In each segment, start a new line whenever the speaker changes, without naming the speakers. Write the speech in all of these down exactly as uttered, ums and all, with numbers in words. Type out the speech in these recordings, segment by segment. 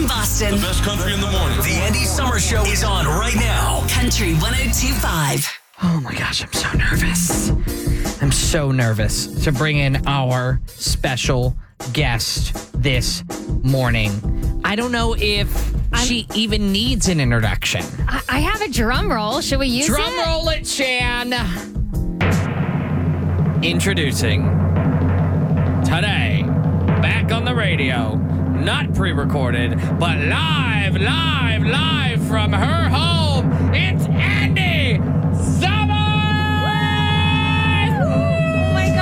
from Boston.
The best country in the morning.
The Andy Summer Show is on right now. Country one oh two point five.
Oh my gosh, I'm so nervous. I'm so nervous to bring in our special guest this morning. I don't know if I'm, she even needs an introduction.
I, I have a drum roll. Should we use
drum
it?
Drum roll it, Shan. Introducing today, back on the radio, not pre-recorded, but live, live, live from her home. It's Andy Summer!
Oh my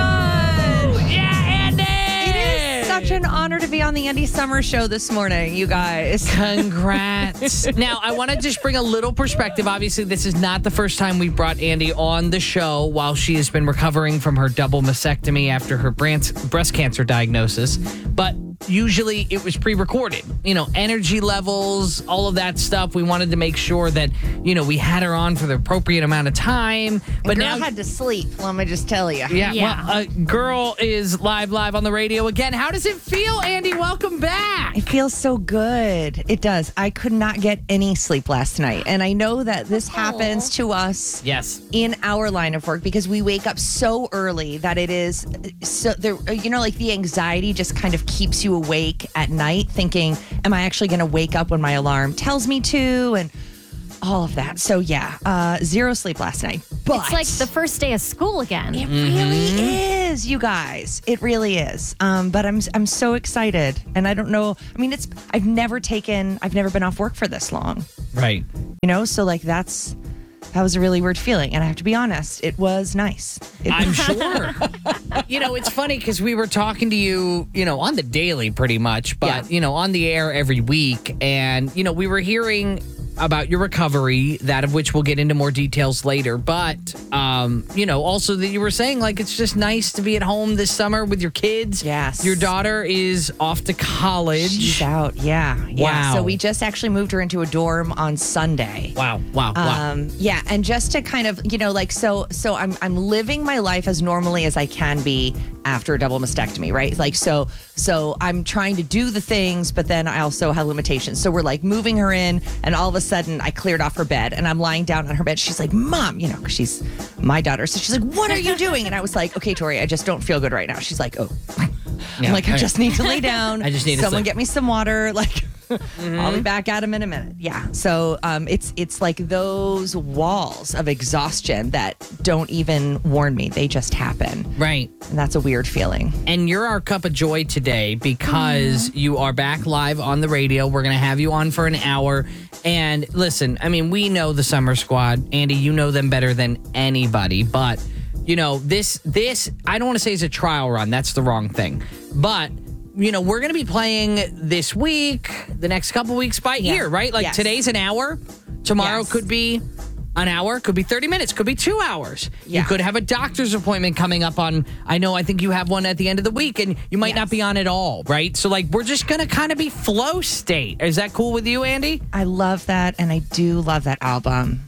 God!
Yeah, Andy!
It is such an honor to be on the Andy Summer Show this morning, you guys.
Congrats. Now, I want to just bring a little perspective. Obviously, this is not the first time we've brought Andy on the show while she has been recovering from her double mastectomy after her breast cancer diagnosis. But usually it was pre-recorded, you know, energy levels, all of that stuff. We wanted to make sure that, you know, we had her on for the appropriate amount of time. But
girl
now
had to sleep, let me just tell you.
Yeah,
Yeah.
well, a girl is live, live on the radio again. How does it feel, Andy? Welcome back.
It feels so good. It does. I could not get any sleep last night. And I know that this happens to us
Yes.
in our line of work because we wake up so early that it is so there, you know, like the anxiety just kind of keeps you awake at night thinking, am I actually going to wake up when my alarm tells me to? And all of that. So yeah, uh, zero sleep last night. But
It's like the first day of school again.
it really is, you guys. It really is. Um, but I'm I'm so excited, and I don't know. I mean, it's I've never taken, I've never been off work for this long.
Right.
You know, so like that's that was a really weird feeling, and I have to be honest, it was nice. It
I'm sure. You know, it's funny because we were talking to you, you know, on the daily pretty much, but,
Yeah.
you know, on the air every week. And, you know, we were hearing about your recovery, that of which we'll get into more details later. But, um, you know, also that you were saying, like, it's just nice to be at home this summer with your kids.
Yes.
Your daughter is off to college.
She's out, yeah, yeah.
Wow.
So we just actually moved her into a dorm on Sunday.
Wow, wow, wow.
Um, yeah, and just to kind of, you know, like so so I'm I'm living my life as normally as I can be after a double mastectomy, right? Like so so I'm trying to do the things, but then I also have limitations. So we're like moving her in, and all of a sudden I cleared off her bed and I'm lying down on her bed. She's like, "Mom," you know, 'cause she's my daughter. So she's like, "What are you doing?" And I was like, "Okay, Tori, I just don't feel good right now." She's like, "Oh."
Yeah,
I'm like, I
okay.
just need to lay down.
I just need to
someone
sleep.
get me some water. Like, I'll be back at him in a minute. Yeah. So um, it's it's like those walls of exhaustion that don't even warn me; they just happen,
Right.
and that's a weird feeling.
And you're our cup of joy today because you are back live on the radio. We're going to have you on for an hour. And listen, I mean, we know the Summer Squad. Andy, you know them better than anybody. But, you know, this, this I don't want to say it's a trial run. That's the wrong thing. But, you know, we're going to be playing this week, the next couple weeks by
Yeah.
ear, right? Like
Yes.
today's an hour. Tomorrow
Yes.
could be an hour, could be thirty minutes, could be two hours.
Yeah.
You could have a doctor's appointment coming up on, I know, I think you have one at the end of the week, and you might
Yes.
not be on at all, right? So, like, we're just going to kind of be flow state. Is that cool with you, Andy?
I love that, and I do love that album.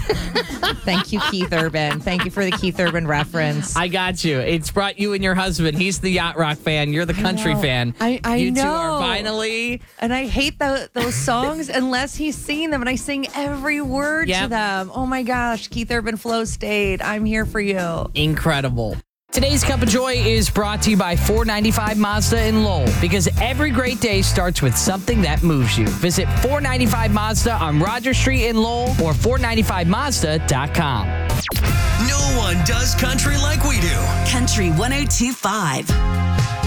Thank you, Keith Urban. Thank you for the Keith Urban reference.
I got you. It's brought you and your husband. He's the yacht rock fan. You're the country
know.
fan.
I- I
you two
know.
are finally.
And I hate tho- those songs unless he's singing them, and I sing every word
Yep.
to them. Oh my gosh, Keith Urban, Flow State, I'm here for you.
Incredible. Today's Cup of Joy is brought to you by four ninety-five Mazda in Lowell, because every great day starts with something that moves you. Visit four ninety-five Mazda on Roger Street in Lowell or four ninety-five mazda dot com.
No one does country like we do. Country one oh two point five.